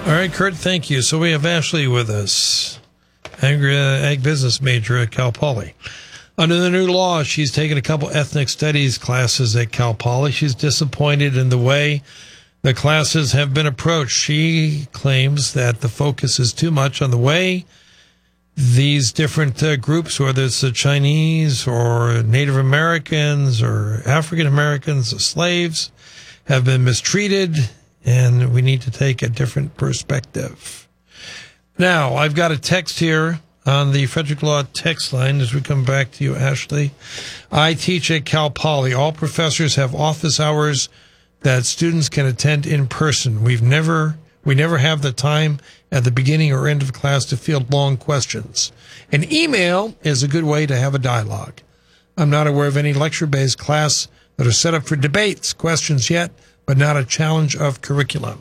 All right, Kurt, thank you. So we have Ashley with us, ag business major at Cal Poly. Under the new law, she's taken a couple ethnic studies classes at Cal Poly. She's disappointed in the way the classes have been approached. She claims that the focus is too much on the way these different groups, whether it's the Chinese or Native Americans or African Americans or slaves, have been mistreated, and we need to take a different perspective. Now, I've got a text here on the Frederick Law text line as we come back to you, Ashley. I teach at Cal Poly. All professors have office hours that students can attend in person. We never have the time at the beginning or end of class to field long questions. An email is a good way to have a dialogue. I'm not aware of any lecture-based class that are set up for debates, questions yet, but not a challenge of curriculum.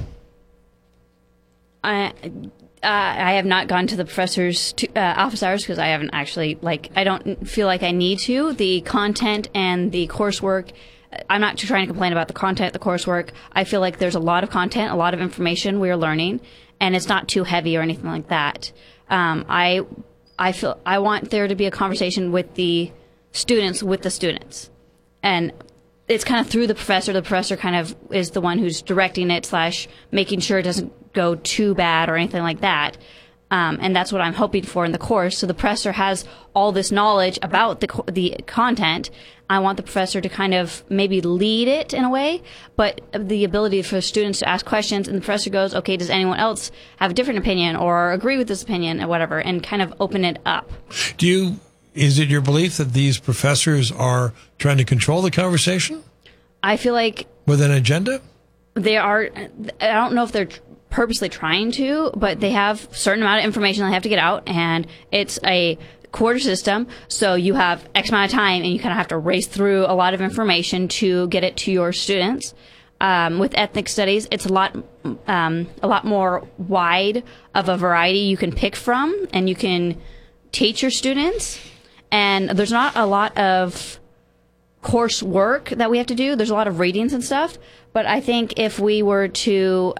I have not gone to the professor's office hours because I haven't actually, I don't feel like I need to. The content and the coursework, I'm not trying to complain about the content, the coursework. I feel like there's a lot of content, a lot of information we're learning, and it's not too heavy or anything like that. I want there to be a conversation with the students. And it's kind of through the professor. The professor kind of is the one who's directing it / making sure it doesn't go too bad or anything like that. And that's what I'm hoping for in the course. So the professor has all this knowledge about the content. I want the professor to kind of maybe lead it in a way, but the ability for students to ask questions, and the professor goes, okay, does anyone else have a different opinion or agree with this opinion or whatever, and kind of open it up. Is it your belief that these professors are trying to control the conversation? I feel like with an agenda? They are. I don't know if they're purposely trying to, but they have a certain amount of information they have to get out, and it's a quarter system, so you have X amount of time, and you kind of have to race through a lot of information to get it to your students. With ethnic studies, it's a lot more wide of a variety you can pick from, and you can teach your students. And there's not a lot of coursework that we have to do. There's a lot of readings and stuff, but I think if we were to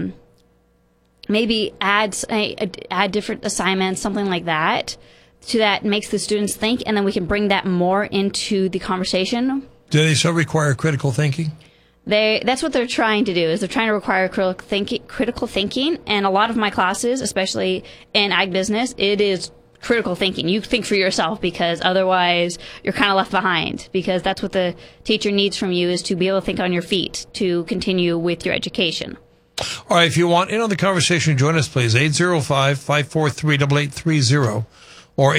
maybe add different assignments, something like that, so that makes the students think, and then we can bring that more into the conversation. Do they still require critical thinking? That's what they're trying to do, is they're trying to require critical thinking, and a lot of my classes, especially in ag business, it is critical thinking. You think for yourself, because otherwise you're kind of left behind, because that's what the teacher needs from you, is to be able to think on your feet to continue with your education. All right, if you want in on the conversation, join us, please. 805-543-8830 or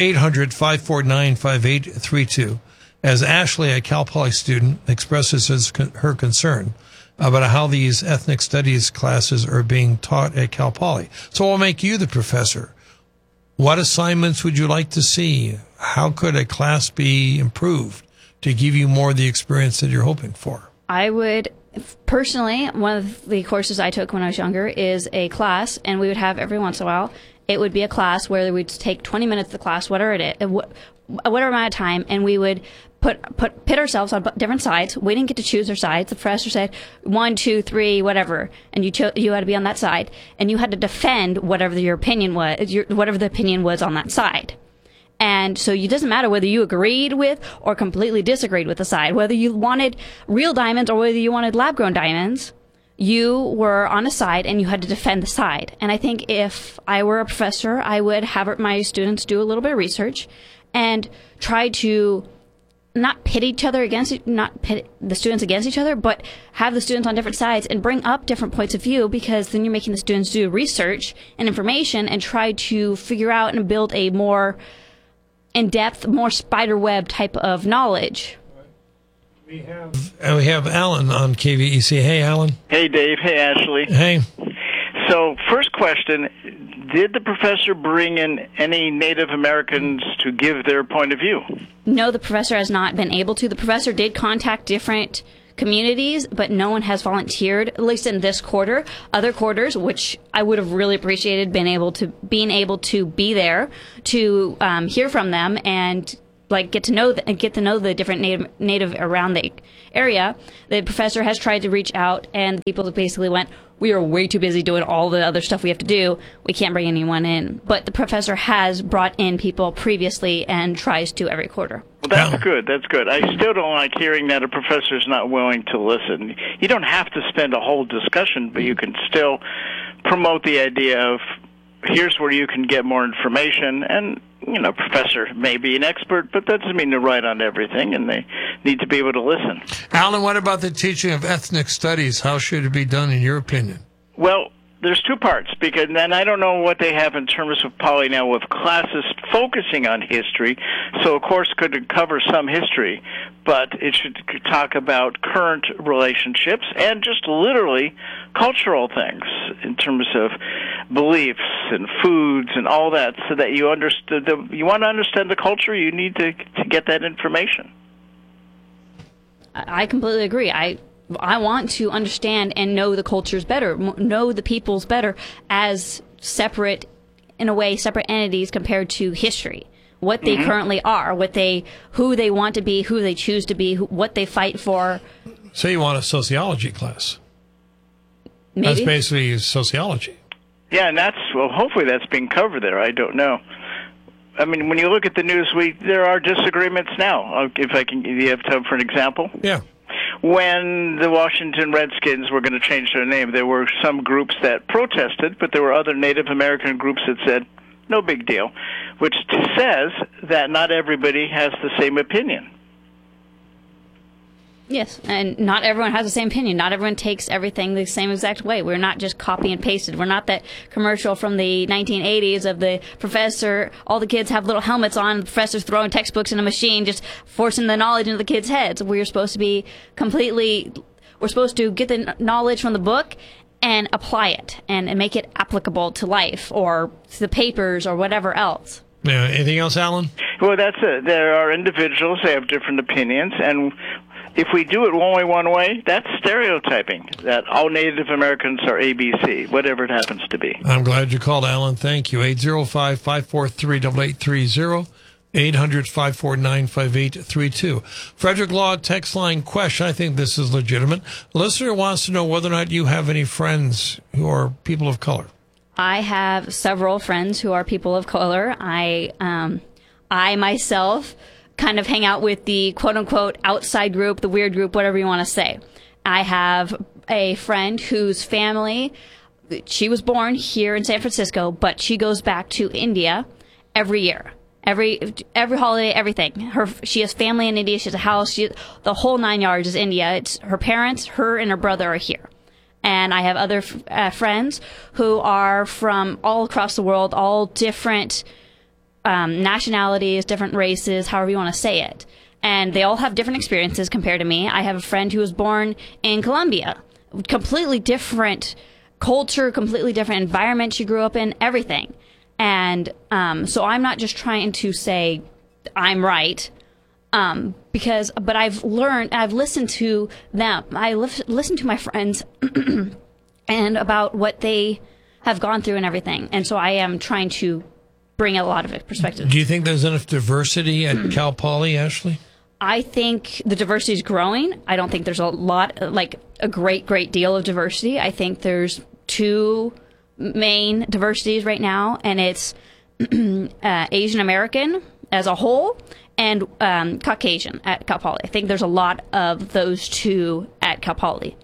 800-549-5832. As Ashley, a Cal Poly student, expresses her concern about how these ethnic studies classes are being taught at Cal Poly. So I'll make you the professor. What assignments would you like to see? How could a class be improved to give you more of the experience that you're hoping for? I would, personally, one of the courses I took when I was younger is a class, and we would have every once in a while, it would be a class where we'd take 20 minutes of the class, whatever amount of time, and we would pit ourselves on different sides. We didn't get to choose our sides. The professor said 1, 2, 3, whatever, and you had to be on that side, and you had to defend whatever your opinion was, whatever the opinion was on that side. And so it doesn't matter whether you agreed with or completely disagreed with the side, whether you wanted real diamonds or whether you wanted lab-grown diamonds. You were on a side, and you had to defend the side. And I think if I were a professor, I would have my students do a little bit of research and try to not pit each other not pit the students against each other, but have the students on different sides and bring up different points of view, because then you're making the students do research and information and try to figure out and build a more in-depth, more spiderweb type of knowledge. We have Alan on KVEC. Hey, Alan. Hey, Dave. Hey, Ashley. Hey. So, first question, did the professor bring in any Native Americans to give their point of view? No, the professor has not been able to. The professor did contact different communities, but no one has volunteered, at least in this quarter. Other quarters, which I would have really appreciated being able to be there to hear from them and get to know the different native around the area. The professor has tried to reach out, and people basically went, "We are way too busy doing all the other stuff we have to do. We can't bring anyone in." But the professor has brought in people previously and tries to every quarter. Well, that's good. That's good. I still don't like hearing that a professor's not willing to listen. You don't have to spend a whole discussion, but you can still promote the idea of here's where you can get more information. And, professor may be an expert, but that doesn't mean they're right on everything, and they need to be able to listen. Alan, what about the teaching of ethnic studies? How should it be done, in your opinion? Well, there's two parts, because then I don't know what they have in terms of Poly now with classes focusing on history. So, of course, could cover some history, but it should talk about current relationships and just literally cultural things in terms of beliefs and foods and all that, so that you understood. You want to understand the culture, you need to get that information. I completely agree. I want to understand and know the cultures better, know the peoples better as separate, in a way, separate entities compared to history. What they currently are, who they want to be, who they choose to be, what they fight for. So you want a sociology class? Maybe. That's basically sociology. Yeah, and hopefully that's being covered there. I don't know. I mean, when you look at the news, there are disagreements now. If you have time for an example? Yeah. When the Washington Redskins were going to change their name, there were some groups that protested, but there were other Native American groups that said, no big deal, which says that not everybody has the same opinion. Yes, and not everyone has the same opinion. Not everyone takes everything the same exact way. We're not just copy and pasted. We're not that commercial from the 1980s of the professor, all the kids have little helmets on, the professor's throwing textbooks in a machine, just forcing the knowledge into the kids' heads. We're supposed to get the knowledge from the book and apply it and make it applicable to life or to the papers or whatever else. Yeah. Anything else, Alan? Well, that's it. There are individuals, they have different opinions, and if we do it only one way, that's stereotyping, that all Native Americans are ABC, whatever it happens to be. I'm glad you called, Alan. Thank you. 805-543-8830, 800-549-5832. Frederick Law text line question. I think this is legitimate. A listener wants to know whether or not you have any friends who are people of color. I have several friends who are people of color. I myself kind of hang out with the quote-unquote outside group, the weird group, whatever you want to say. I have a friend whose family, she was born here in San Francisco, but she goes back to India every year. Every holiday, everything. She has family in India. She has a house. The whole 9 yards is India. It's her parents, her and her brother are here. And I have other friends who are from all across the world, all different nationalities, different races, however you want to say it. And they all have different experiences compared to me. I have a friend who was born in Colombia. Completely different culture, completely different environment she grew up in, everything. And so I'm not just trying to say I'm right, but I've listened to them. I listened to my friends and about what they have gone through and everything. And so I am trying to bring a lot of perspective. Do you think there's enough diversity at Cal Poly, Ashley? I think the diversity is growing. I don't think there's a great deal of diversity. I think there's two main diversities right now, and it's Asian American as a whole and Caucasian at Cal Poly. I think there's a lot of those two at Cal Poly.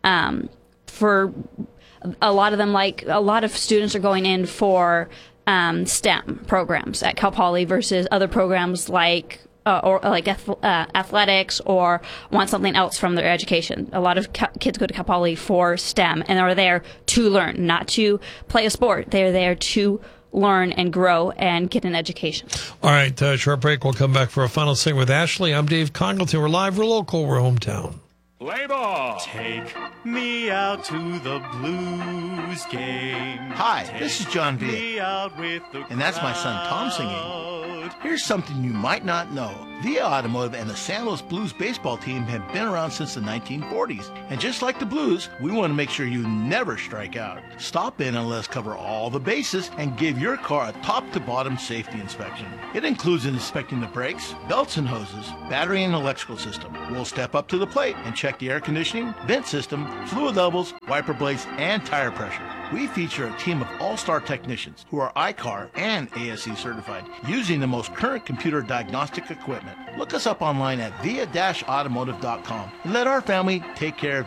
For a lot of them, a lot of students are going in for STEM programs at Cal Poly versus other programs like athletics or want something else from their education. A lot of kids go to Cal Poly for STEM and are there to learn, not to play a sport. They're there to learn and grow and get an education. All right, short break. We'll come back for a final segment with Ashley. I'm Dave Congleton. We're live, we're local, we're hometown. Play ball. Take me out to the Blues game. Hi, this is John Viett, and that's my son Tom singing. Here's something you might not know. Via Automotive and the San Luis Blues baseball team have been around since the 1940s. And just like the Blues, we want to make sure you never strike out. Stop in and let us cover all the bases and give your car a top-to-bottom safety inspection. It includes inspecting the brakes, belts and hoses, battery and electrical system. We'll step up to the plate and check the air conditioning, vent system, fluid levels, wiper blades, and tire pressure. We feature a team of all-star technicians who are ICAR and ASE certified, using the most current computer diagnostic equipment. Look us up online at via-automotive.com and let our family take care of